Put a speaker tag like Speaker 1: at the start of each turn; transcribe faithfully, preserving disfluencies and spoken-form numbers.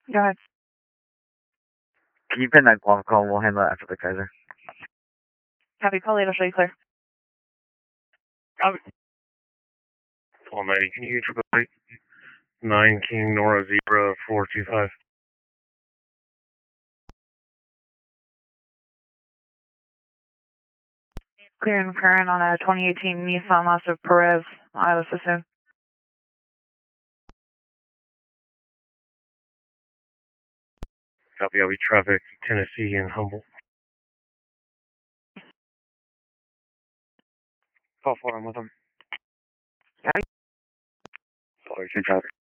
Speaker 1: Go ahead.
Speaker 2: Can you pin that Guam call and we'll handle it after the Kaiser?
Speaker 1: Copy, call eight, I'll show you clear.
Speaker 3: Copy. twelve ninety, can you get triple eight? nine King Nora Zebra four two five.
Speaker 1: Clear and current on a twenty eighteen Nissan Mazda Perez, Iowa Sassoon.
Speaker 3: Copy, I'll be traffic, Tennessee and Humboldt. Call for him with him.
Speaker 1: Copy.
Speaker 3: Sorry, traffic.